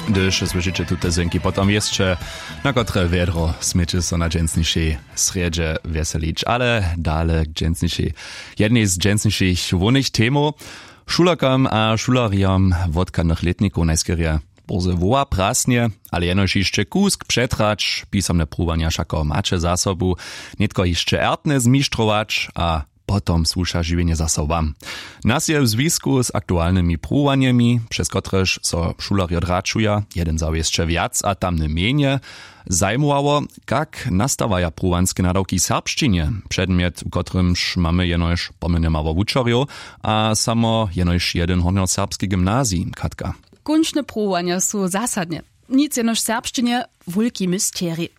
Gdyż słyszycie tute zynki potom jeszcze, na które wiadro smyczy so na dżęsniejszej sredzie weselić, ale dalej dżęsniejszej. Jednej z dżęsniejszych wonych temu szulakom a szulariom wodkanych letników najskierie boze woła prasnie, ale jenoż jeszcze kusk przetrać, pisamne próbania szako macie za sobu, nitko jeszcze ertne zmisztrować, a potom słusza żywienie za sobą. Nas je w związku z aktualnymi próbaniami, przez któreż so szulario dračuja, jeden zaw jeszcze wiac, a tamne mienie, zajmowało, jak nastawaja próbanskie nadawki serbszczynie, przedmiot, u którymż mamy jenoż pomynie mało wučerjo, a samo jenoż jeden hornioserbski gimnazji, Katka. Kunčne próbania sú zásadne. Nic jenož serbščine wulki mysteri.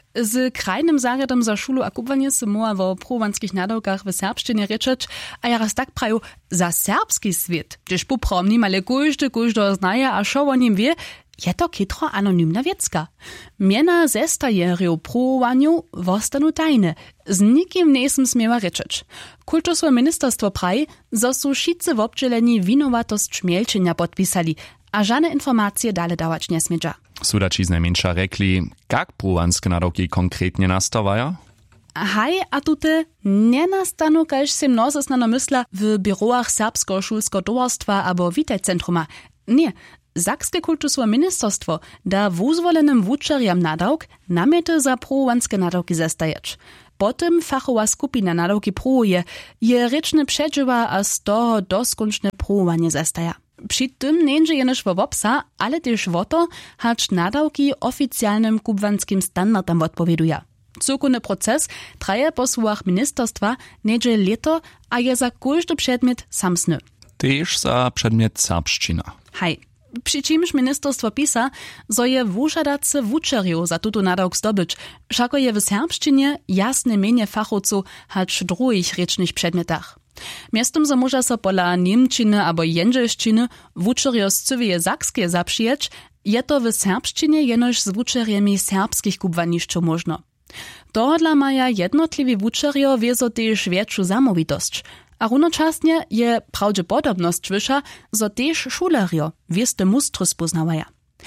Z krajnym zaradom za szulu a kubwanie se moa o próbanskich nadawkach w serbszczynie rečeć, a ja raz tak praju za serbski svět, gdyż popromnim, ale kujdo znaje, a šo o nim wie, je to kitro anonimna wiecka. Miena zestajerju próbaniu wostanu tajne. Z nikim nesem smieła rečeć. Kultusne ministerstwo praj, zo su šice wobdźeleni winowatost šmielčenia podpisali, a żadne informacje dalej dawać nie smieđa. Sudači z najmniejsza rekli, jak próbanske nadawki konkretnie nastawaja? Haj, a tute nie nastanu, kaž se mnoze znano mysla w biroach serbsko šulsko towarstwa abo witajcentruma. Nie, Sakskie kultusne ministerstwo da wuzwolenym wučerjam nadawk namiety za próbanske nadawki zestajeć. Potem fachowa skupina nadawki próbuje, je rečne předživa a z toho doskončne próbanie zestaja. Przy tym nie jenoż wo wopsa, ale też wo to, hacz nadawki oficjalnym kubwanskim standardom odpowieduje. Cyrkowny proces traje po słowach ministerstwa niedzie leto, a je za każdy przedmiot samsny. Też za przedmiot serbszczyna. Haj. Przy czymś ministerstwo pisa, zo je wužadace wučerjo za tuto nadawk zdobyć, šako je w serbszczynie jasne mienie fachowców hacz drugich rečnych przedmiotach. Miastem za może so pola niemčiny abo jędrzeszczyny wučerjo z cywie sakskie zapřijeć, je to w serbszczynie jenož z wučerjemi serbskich kubwanišćów można. Tohodla maja jednotliwi wučerjo wiezo też większą zamówitość, a runočasnie je prawdopodobność wyższa, zo też šulerjo wieste mustry spoznawaja.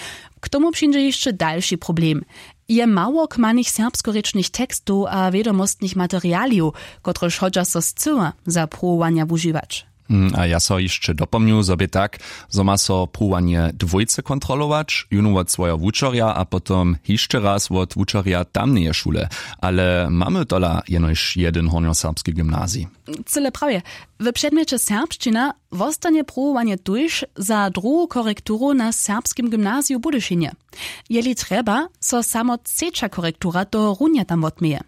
K tomu przyjdzie jeszcze dalszy problem. Je mało kmanych serbskorečnych tekstów a wiadomostnych materialiów, które chodźa so z cyła za próbowania używać. A ja so jeszcze dopomniu sobie tak, że ma so próbowanie dwójce kontrolować, junu od swojego wučerja, a potom jeszcze raz od wučerja tamnej szule. Ale mamy tola jenoż jeden hornioserbski gimnazji. Cyle prawie. W przedmiocie serbszczyna wostanie próbowanie tuż za drugą korekturu na serbskim gimnazju Budyszynie. Jeli trzeba, so samo trzecza korektura to runia tam odmieje.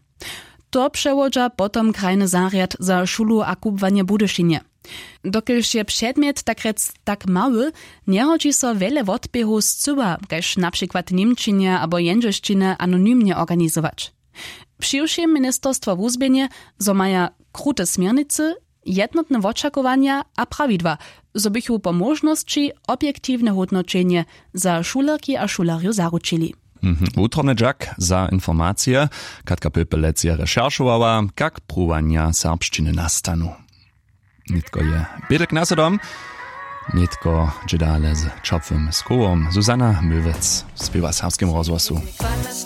To przewodza potom krajny zariad za szulu a kubwanie Budyszynie. Dokelž je przedmiot tak mały, nie chodzi so wiele odbiegów z cyła, kaž na przykład niemčinę albo jędrzeszczynę anonimnie organizować. Przyjrzyje ministerstwo wuzbienie, zo maja krute smiernice, jednotne očakowania a prawidła, zo bychu po możności obiektywne hodnoczenie za šulerki a šulerju zaručili. Utrony Jack za informacje, Katka Pöpelec je recheršovala, jak próbania serbszczyny nastanu. Nitko je biedek nasadom, nitko džedale z čopvym skółom. Zuzana Mywec śpiewa serbskim rozgłosu.